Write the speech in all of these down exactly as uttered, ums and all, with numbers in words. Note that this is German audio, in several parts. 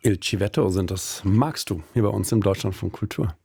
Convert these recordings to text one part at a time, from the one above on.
Il Civetto sind das. Magst du hier bei uns im Deutschlandfunk Kultur?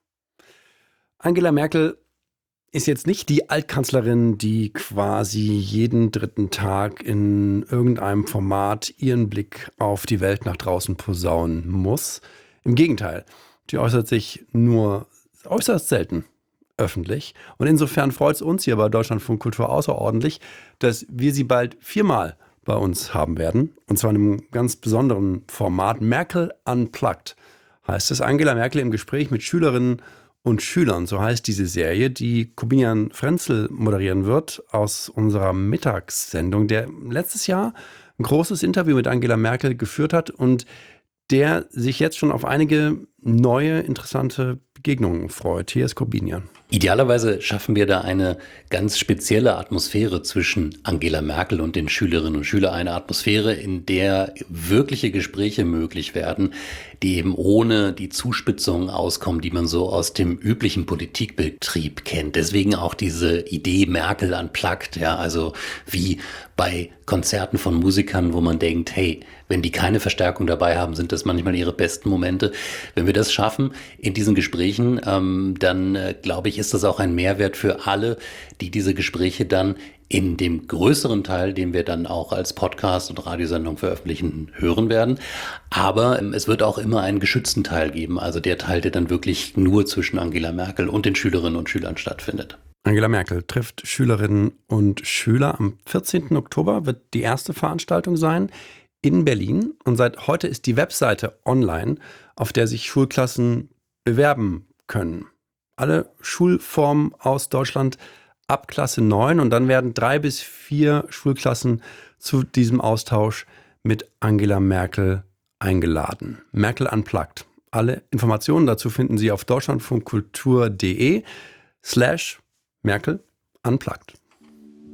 Angela Merkel ist jetzt nicht die Altkanzlerin, die quasi jeden dritten Tag in irgendeinem Format ihren Blick auf die Welt nach draußen posaunen muss. Im Gegenteil, die äußert sich nur äußerst selten öffentlich. Und insofern freut es uns hier bei Deutschlandfunk Kultur außerordentlich, dass wir sie bald viermal bei uns haben werden. Und zwar in einem ganz besonderen Format. Merkel Unplugged heißt es. Angela Merkel im Gespräch mit Schülerinnen und Schülern. So heißt diese Serie, die Korbinian Frenzel moderieren wird aus unserer Mittagssendung, der letztes Jahr ein großes Interview mit Angela Merkel geführt hat und der sich jetzt schon auf einige neue, interessante Begegnungen freut. Hier ist Korbinian. Idealerweise schaffen wir da eine ganz spezielle Atmosphäre zwischen Angela Merkel und den Schülerinnen und Schülern. Eine Atmosphäre, in der wirkliche Gespräche möglich werden, die eben ohne die Zuspitzungen auskommen, die man so aus dem üblichen Politikbetrieb kennt. Deswegen auch diese Idee Merkel Unplugged, ja, also wie bei Konzerten von Musikern, wo man denkt, hey, wenn die keine Verstärkung dabei haben, sind das manchmal ihre besten Momente. Wenn wir das schaffen in diesen Gesprächen, ähm, dann äh, glaube ich, ist das auch ein Mehrwert für alle, die diese Gespräche dann in dem größeren Teil, den wir dann auch als Podcast und Radiosendung veröffentlichen, hören werden. Aber ähm, es wird auch immer einen geschützten Teil geben, also der Teil, der dann wirklich nur zwischen Angela Merkel und den Schülerinnen und Schülern stattfindet. Angela Merkel trifft Schülerinnen und Schüler. Am vierzehnten Oktober wird die erste Veranstaltung sein in Berlin. Und seit heute ist die Webseite online, auf der sich Schulklassen bewerben können. Alle Schulformen aus Deutschland ab Klasse neun. Und dann werden drei bis vier Schulklassen zu diesem Austausch mit Angela Merkel eingeladen. Merkel Unplugged. Alle Informationen dazu finden Sie auf deutschlandfunkkultur.de slash Merkel Unplugged.